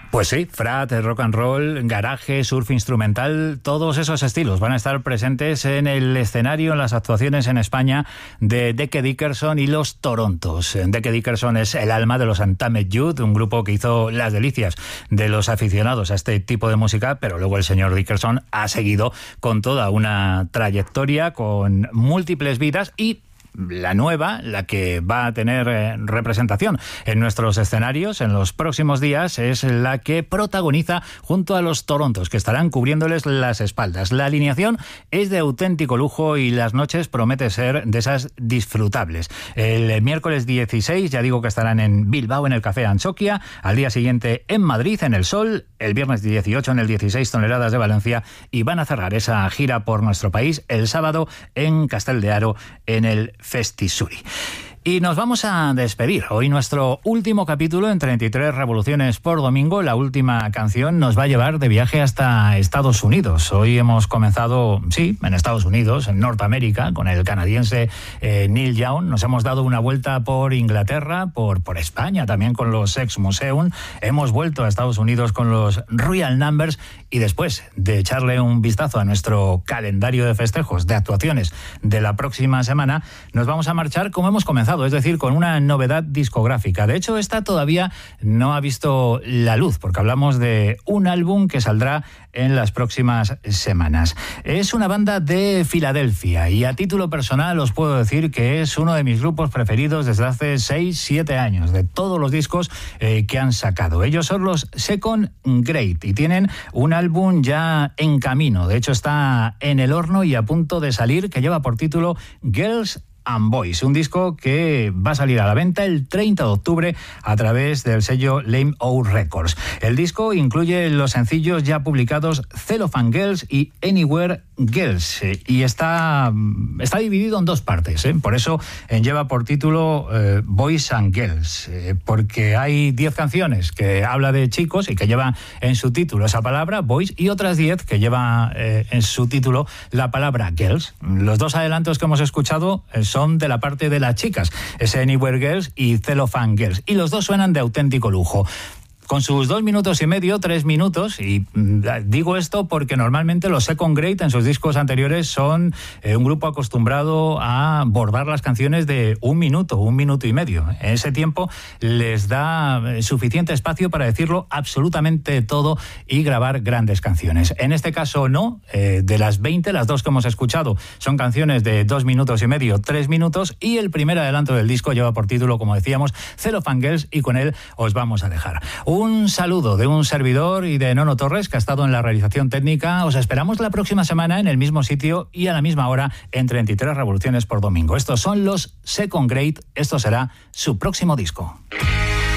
Pues sí, frat, rock and roll, garaje, surf instrumental, todos esos estilos van a estar presentes en el escenario, en las actuaciones en España de Deke Dickerson y los Torontos. Deke Dickerson es el alma de los Untamed Youth, un grupo que hizo las delicias de los aficionados a este tipo de música, pero luego el señor Dickerson ha seguido con toda una trayectoria, con múltiples vidas, y la nueva, la que va a tener representación en nuestros escenarios en los próximos días, es la que protagoniza junto a los Torontos, que estarán cubriéndoles las espaldas. La alineación es de auténtico lujo y las noches promete ser de esas disfrutables. El miércoles 16, ya digo que estarán en Bilbao, en el Café Anchoquia, al día siguiente en Madrid, en El Sol, el viernes 18 en el 16 Toneladas de Valencia, y van a cerrar esa gira por nuestro país el sábado en Castel de Aro, en el Festisuri. Y nos vamos a despedir. Hoy nuestro último capítulo en 33 Revoluciones por Domingo. La última canción nos va a llevar de viaje hasta Estados Unidos. Hoy hemos comenzado, sí, en Estados Unidos, en Norteamérica, con el canadiense Neil Young. Nos hemos dado una vuelta por Inglaterra, por España, también con los Sex Museum. Hemos vuelto a Estados Unidos con los Real Numbers. Y después de echarle un vistazo a nuestro calendario de festejos, de actuaciones de la próxima semana, nos vamos a marchar como hemos comenzado, es decir, con una novedad discográfica. De hecho, esta todavía no ha visto la luz, porque hablamos de un álbum que saldrá en las próximas semanas. Es una banda de Filadelfia y a título personal os puedo decir que es uno de mis grupos preferidos desde hace 6-7 años, de todos los discos que han sacado. Ellos son los Second Grade y tienen un álbum ya en camino. De hecho, está en el horno y a punto de salir, que lleva por título Girls and Boys, un disco que va a salir a la venta el 30 de octubre a través del sello Lame O Records. El disco incluye los sencillos ya publicados Cellophane Girls y Anywhere Girls, y está dividido en dos partes, por eso lleva por título Boys and Girls, porque hay 10 canciones que habla de chicos y que llevan en su título esa palabra Boys, y otras 10 que lleva en su título la palabra Girls. Los dos adelantos que hemos escuchado son de la parte de las chicas, es Anywhere Girls y Cellophane Girls, y los dos suenan de auténtico lujo. Con sus 2 minutos y medio, 3 minutos, y digo esto porque normalmente los Second Grade en sus discos anteriores son un grupo acostumbrado a bordar las canciones de 1 minuto y medio. En ese tiempo les da suficiente espacio para decirlo absolutamente todo y grabar grandes canciones. En este caso no, de las 20, las dos que hemos escuchado son canciones de 2 minutos y medio, 3 minutos, y el primer adelanto del disco lleva por título, como decíamos, Cellophane Girls, y con él os vamos a dejar. Un saludo de un servidor y de Nono Torres, que ha estado en la realización técnica. Os esperamos la próxima semana en el mismo sitio y a la misma hora en 33 Revoluciones por Domingo. Estos son los Second Grade. Esto será su próximo disco.